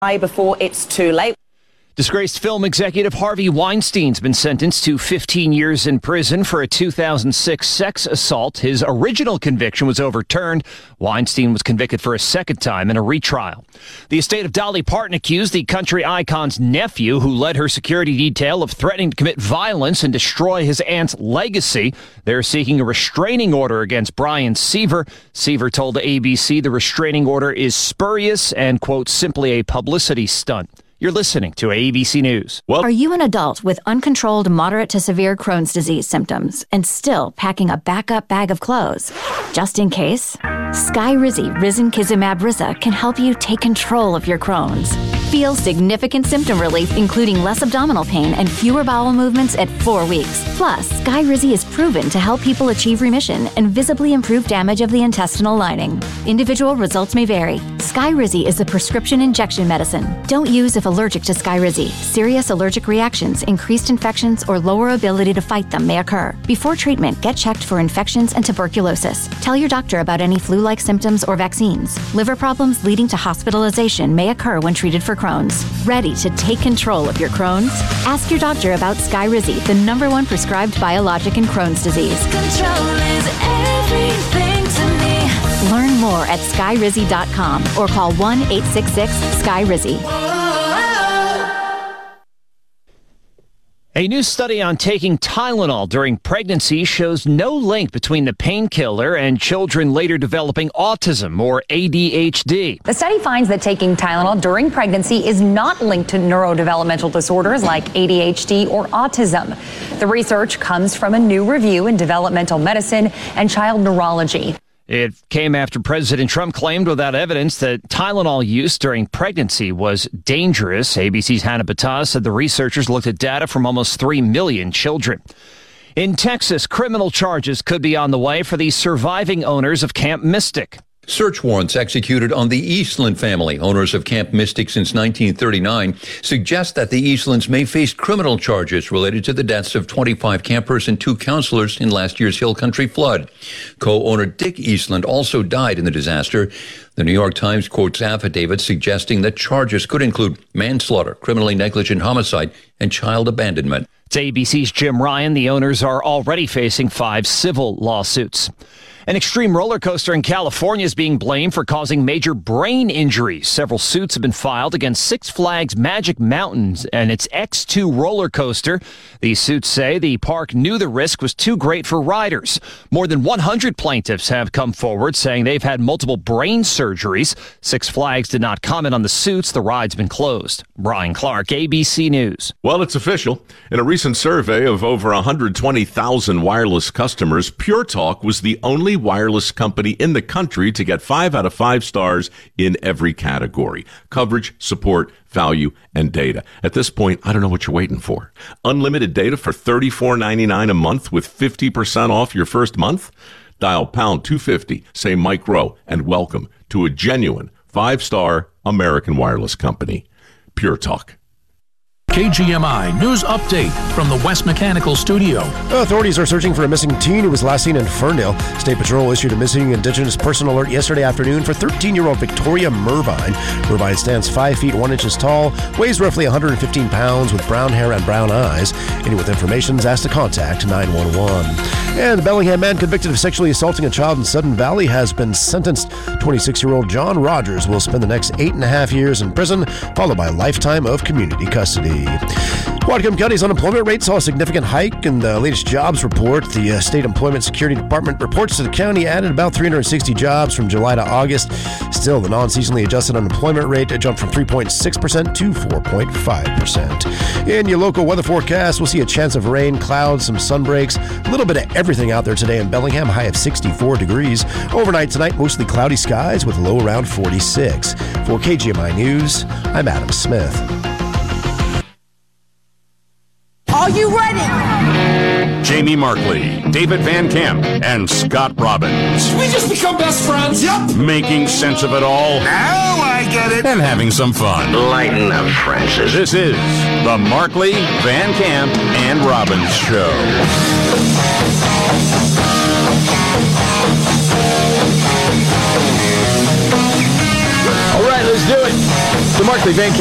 before it's too late. Disgraced film executive Harvey Weinstein's been sentenced to 15 years in prison for a 2006 sex assault. His original conviction was overturned. Weinstein was convicted for a second time in a retrial. The estate of Dolly Parton accused the country icon's nephew, who led her security detail, of threatening to commit violence and destroy his aunt's legacy. They're seeking a restraining order against Brian Seaver. Seaver told ABC the restraining order is spurious and, quote, simply a publicity stunt. You're listening to ABC News. Are you an adult with uncontrolled moderate to severe Crohn's disease symptoms and still packing a backup bag of clothes? Just in case, Skyrizi Risankizumab Riza can help you take control of your Crohn's. Feel significant symptom relief, including less abdominal pain and fewer bowel movements at 4 weeks. Plus, Skyrizi is proven to help people achieve remission and visibly improve damage of the intestinal lining. Individual results may vary. Skyrizi is a prescription injection medicine. Don't use if allergic to Skyrizi. Serious allergic reactions, increased infections, or lower ability to fight them may occur. Before treatment, get checked for infections and tuberculosis. Tell your doctor about any flu-like symptoms or vaccines. Liver problems leading to hospitalization may occur when treated for Crohn's. Ready to take control of your Crohn's? Ask your doctor about Skyrizi, the #1 prescribed biologic in Crohn's disease. Control is everything to me. Learn more at skyrizi.com or call 1-866-SKYRIZI. A new study on taking Tylenol during pregnancy shows no link between the painkiller and children later developing autism or ADHD. The study finds that taking Tylenol during pregnancy is not linked to neurodevelopmental disorders like ADHD or autism. The research comes from a new review in developmental medicine and child neurology. It came after President Trump claimed without evidence that Tylenol use during pregnancy was dangerous. ABC's Hannah Battaz said the researchers looked at data from almost 3 million children. In Texas, criminal charges could be on the way for the surviving owners of Camp Mystic. Search warrants executed on the Eastland family, owners of Camp Mystic since 1939, suggest that the Eastlands may face criminal charges related to the deaths of 25 campers and 2 counselors in last year's Hill Country flood. Co-owner Dick Eastland also died in the disaster. The New York Times quotes affidavits suggesting that charges could include manslaughter, criminally negligent homicide, and child abandonment. It's ABC's Jim Ryan. The owners are already facing 5 civil lawsuits. An extreme roller coaster in California is being blamed for causing major brain injuries. Several suits have been filed against Six Flags Magic Mountain and its X2 roller coaster. These suits say the park knew the risk was too great for riders. More than 100 plaintiffs have come forward saying they've had multiple brain surgeries. Six Flags did not comment on the suits. The ride's been closed. Brian Clark, ABC News. Well, it's official. In a recent survey of over 120,000 wireless customers, Pure Talk was the only wireless company in the country to get 5 out of 5 stars in every category: coverage, support, value, and data. At this point, I don't know what you're waiting for. Unlimited data for $34.99 a month with 50% off your first month? Dial pound 250, say Mike Rowe, and welcome to a genuine 5-star American wireless company. Pure Talk. KGMI News Update from the West Mechanical Studio. Authorities are searching for a missing teen who was last seen in Ferndale. State Patrol issued a missing Indigenous person alert yesterday afternoon for 13-year-old Victoria Mervine. Mervine stands 5 feet 1 inches tall, weighs roughly 115 pounds, with brown hair and brown eyes. Anyone with information is asked to contact 911. And the Bellingham man convicted of sexually assaulting a child in Sudden Valley has been sentenced. 26-year-old John Rogers will spend the next 8.5 years in prison, followed by a lifetime of community custody. Whatcom County's unemployment rate saw a significant hike in the latest jobs report. The State Employment Security Department reports that the county added about 360 jobs from July to August. Still, the non-seasonally adjusted unemployment rate jumped from 3.6% to 4.5%. In your local weather forecast, we'll see a chance of rain, clouds, some sun breaks, a little bit of everything out there today in Bellingham, high of 64 degrees. Overnight tonight, mostly cloudy skies with a low around 46. For KGMI News, I'm Adam Smith. Are you ready? Jamie Markley, David Van Camp, and Scott Robbins. We just become best friends. Yep. Making sense of it all. Now I get it. And having some fun. Lighten up, Francis. This is the Markley, Van Camp, and Robbins Show. All right, let's do it. The Markley Van